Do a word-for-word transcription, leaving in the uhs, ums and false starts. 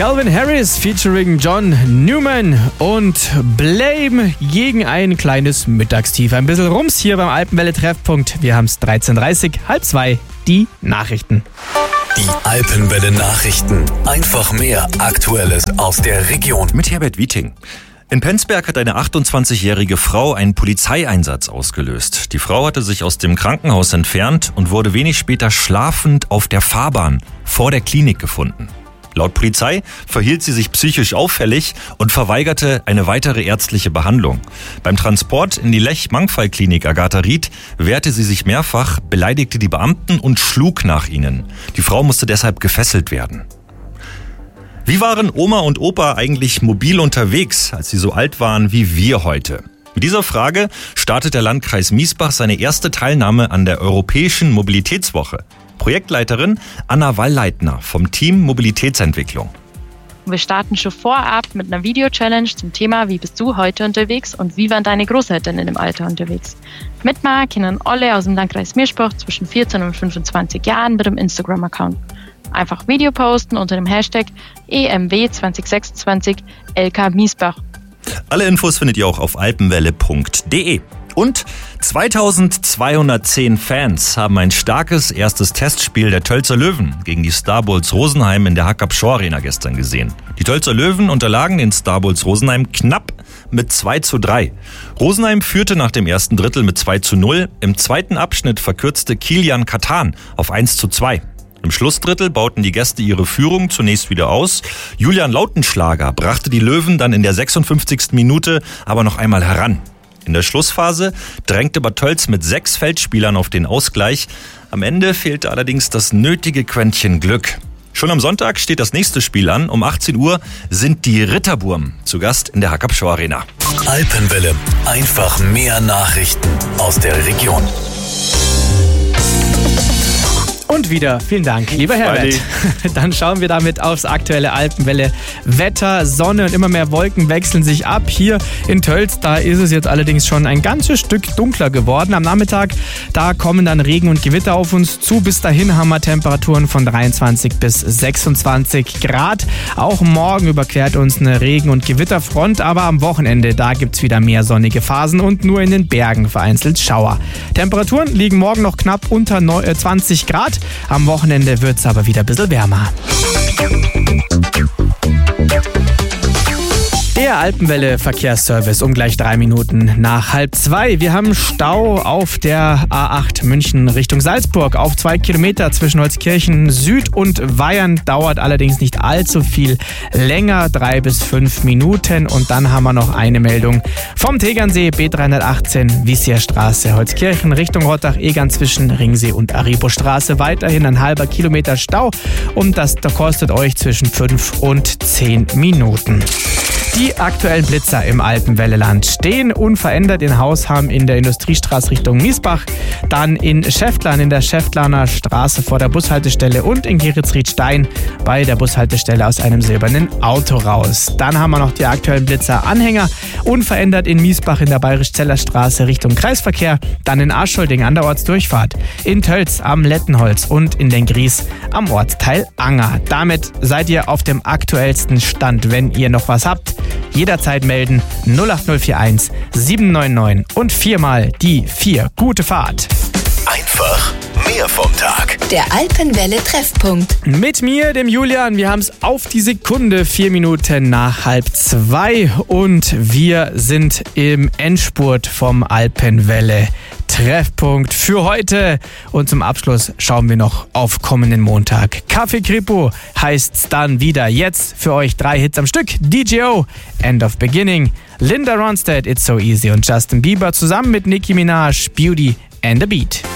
Calvin Harris featuring John Newman und Blame gegen ein kleines Mittagstief. Ein bisschen Rums hier beim Alpenwelle-Treffpunkt. Wir haben es dreizehn Uhr dreißig, halb zwei, die Nachrichten. Die Alpenwelle-Nachrichten. Einfach mehr Aktuelles aus der Region. Mit Herbert Wieting. In Penzberg hat eine achtundzwanzigjährige Frau einen Polizeieinsatz ausgelöst. Die Frau hatte sich aus dem Krankenhaus entfernt und wurde wenig später schlafend auf der Fahrbahn vor der Klinik gefunden. Laut Polizei verhielt sie sich psychisch auffällig und verweigerte eine weitere ärztliche Behandlung. Beim Transport in die Lech-Mangfall-Klinik Agatha Ried wehrte sie sich mehrfach, beleidigte die Beamten und schlug nach ihnen. Die Frau musste deshalb gefesselt werden. Wie waren Oma und Opa eigentlich mobil unterwegs, als sie so alt waren wie wir heute? Mit dieser Frage startet der Landkreis Miesbach seine erste Teilnahme an der Europäischen Mobilitätswoche. Projektleiterin Anna Wallleitner vom Team Mobilitätsentwicklung. Wir starten schon vorab mit einer Video-Challenge zum Thema, wie bist du heute unterwegs und wie waren deine Großeltern in dem Alter unterwegs. Mitmachen können alle aus dem Landkreis Miesbach zwischen vierzehn und fünfundzwanzig Jahren mit dem Instagram-Account. Einfach Video posten unter dem Hashtag E M W zwanzig sechsundzwanzig L K Miesbach. Alle Infos findet ihr auch auf alpenwelle punkt de. Und zweitausendzweihundertzehn Fans haben ein starkes erstes Testspiel der Tölzer Löwen gegen die Star Bulls Rosenheim in der Hackab-Schor Arena gestern gesehen. Die Tölzer Löwen unterlagen den Star Bulls Rosenheim knapp mit zwei zu drei. Rosenheim führte nach dem ersten Drittel mit zwei zu null. Im zweiten Abschnitt verkürzte Kilian Katan auf eins zu zwei. Im Schlussdrittel bauten die Gäste ihre Führung zunächst wieder aus. Julian Lautenschlager brachte die Löwen dann in der sechsundfünfzigsten Minute aber noch einmal heran. In der Schlussphase drängte Bad Tölz mit sechs Feldspielern auf den Ausgleich. Am Ende fehlte allerdings das nötige Quäntchen Glück. Schon am Sonntag steht das nächste Spiel an. Um achtzehn Uhr sind die Ritterburm zu Gast in der Hackab-Schor Arena. Alpenwelle. Einfach mehr Nachrichten aus der Region. Und wieder vielen Dank, lieber Herbert. Dann schauen wir damit aufs aktuelle Alpenwelle. Wetter, Sonne und immer mehr Wolken wechseln sich ab. Hier in Tölz, da ist es jetzt allerdings schon ein ganzes Stück dunkler geworden. Am Nachmittag, da kommen dann Regen und Gewitter auf uns zu. Bis dahin haben wir Temperaturen von dreiundzwanzig bis sechsundzwanzig Grad. Auch morgen überquert uns eine Regen- und Gewitterfront. Aber am Wochenende, da gibt es wieder mehr sonnige Phasen und nur in den Bergen vereinzelt Schauer. Temperaturen liegen morgen noch knapp unter zwanzig Grad. Am Wochenende wird es aber wieder ein bisschen wärmer. Der Alpenwelle-Verkehrsservice um gleich drei Minuten nach halb zwei. Wir haben Stau auf der A acht München Richtung Salzburg. Auf zwei Kilometer zwischen Holzkirchen Süd und Weyern dauert allerdings nicht allzu viel länger, drei bis fünf Minuten. Und dann haben wir noch eine Meldung vom Tegernsee, B dreihundertachtzehn, Wisierstraße, Holzkirchen Richtung Rottach-Egern zwischen Ringsee und Aribo-Straße. Weiterhin ein halber Kilometer Stau und das da kostet euch zwischen fünf und zehn Minuten. Die aktuellen Blitzer im Alpenwelleland stehen unverändert in Hausham in der Industriestraße Richtung Miesbach, dann in Schäftlern in der Schäftlarner Straße vor der Bushaltestelle und in Geritzriedstein bei der Bushaltestelle aus einem silbernen Auto raus. Dann haben wir noch die aktuellen Blitzer-Anhänger unverändert in Miesbach in der Bayerisch-Zeller Straße Richtung Kreisverkehr, dann in Aschholding an der Ortsdurchfahrt, in Tölz am Lettenholz und in den Gries am Ortsteil Anger. Damit seid ihr auf dem aktuellsten Stand. Wenn ihr noch was habt, jederzeit melden null acht null vier eins sieben neun neun und viermal die vier. Gute Fahrt. Einfach mehr vom Tag. Der Alpenwelle-Treffpunkt. Mit mir, dem Julian. Wir haben es auf die Sekunde, vier Minuten nach halb zwei und wir sind im Endspurt vom Alpenwelle Treffpunkt für heute. Und zum Abschluss schauen wir noch auf kommenden Montag. Kaffee Kripo heißt's dann wieder. Jetzt für euch drei Hits am Stück. D J O, End of Beginning, Linda Ronstadt, It's So Easy und Justin Bieber zusammen mit Nicki Minaj, Beauty and the Beat.